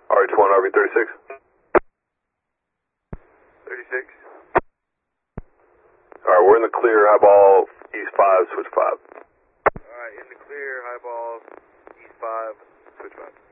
RH1, RV36. 36. Alright, we're in the clear, highball, east 5, switch 5. Alright, in the clear, highball, east 5, switch 5.